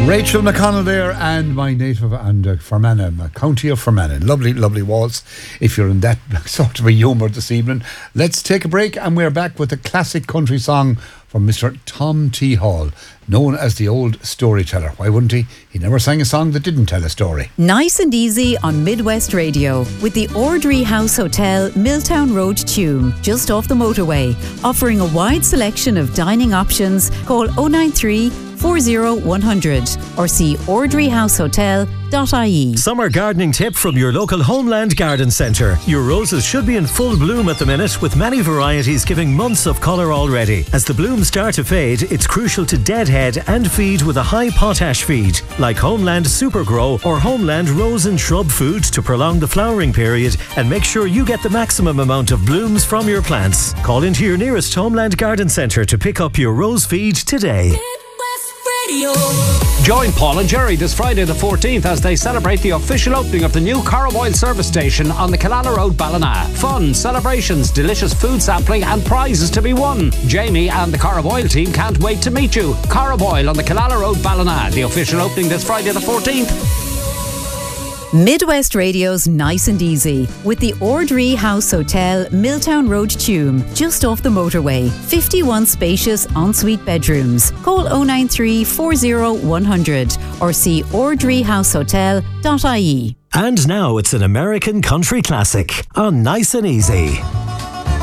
Rachel McConnell there, and my native and Fermanagh, my county of Fermanagh. Lovely, lovely waltz. If you're in that sort of a humour this evening, let's take a break, and we're back with a classic country song from Mr. Tom T. Hall, known as the old storyteller. Why wouldn't he? He never sang a song that didn't tell a story. Nice and easy on Midwest Radio with the Ordry House Hotel, Milltown Road, Tuam, just off the motorway. Offering a wide selection of dining options. Call 093 40100 or see ordryhousehotel.ie. Summer gardening tip from your local Homeland Garden Centre. Your roses should be in full bloom at the minute, with many varieties giving months of colour already. As the blooms start to fade, it's crucial to deadhead and feed with a high potash feed, like Homeland Super Grow or Homeland Rose and Shrub Food, to prolong the flowering period and make sure you get the maximum amount of blooms from your plants. Call into your nearest Homeland Garden Centre to pick up your rose feed today. Join Paul and Jerry this Friday the 14th as they celebrate the official opening of the new Carraboyle service station on the Killala Road, Ballina. Fun, celebrations, delicious food sampling and prizes to be won. Jamie and the Carraboyle team can't wait to meet you. Carraboyle on the Killala Road, Ballina. The official opening this Friday the 14th. Midwest Radio's Nice and Easy with the Ordry House Hotel, Milltown Road, Tuam, just off the motorway. 51 spacious ensuite bedrooms. Call 093 40100 or see ordryhousehotel.ie. And now it's an American country classic on Nice and Easy.